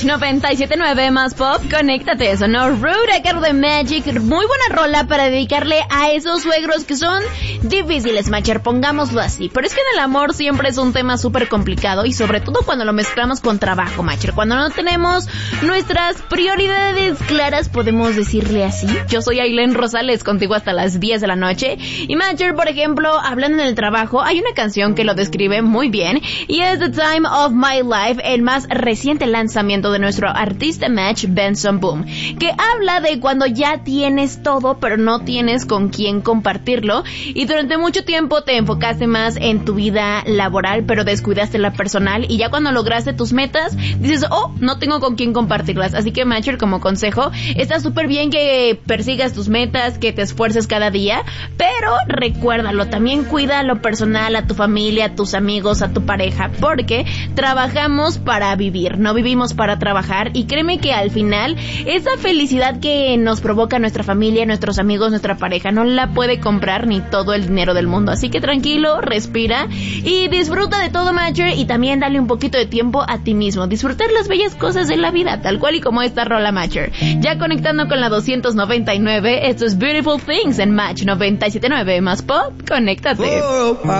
Match 97.9 más pop, conéctate, sonó Rude a cargo de Magic. Muy buena rola para dedicarle a esos suegros que son difíciles, Matcher, pongámoslo así. Pero es que en el amor siempre es un tema súper complicado y sobre todo cuando lo mezclamos con trabajo, Matcher. Cuando no tenemos nuestras prioridades claras, podemos decirle así. Yo soy Ailén Rosales, contigo hasta las 10 de la noche. Y Matcher, por ejemplo, hablando en el trabajo, hay una canción que lo describe muy bien y es The Time of My Life, el más reciente lanzamiento de nuestro artista Match, Benson Boom, que habla de cuando ya tienes todo pero no tienes con quién compartirlo y durante mucho tiempo te enfocaste más en tu vida laboral pero descuidaste la personal y ya cuando lograste tus metas dices, oh, no tengo con quién compartirlas. Así que Matcher, como consejo, está súper bien que persigas tus metas, que te esfuerces cada día, pero recuérdalo, también cuida lo personal, a tu familia, a tus amigos, a tu pareja, porque trabajamos para vivir, no vivimos para trabajar y créeme que al final esa felicidad que nos provoca nuestra familia, nuestros amigos, nuestra pareja no la puede comprar ni todo el dinero del mundo. Así que tranquilo, respira y disfruta de todo, Matcher, y también dale un poquito de tiempo a ti mismo, disfrutar las bellas cosas de la vida, tal cual y como esta rola, Matcher. Ya conectando con la 299, esto es Beautiful Things en Match 97.9 más pop, conéctate.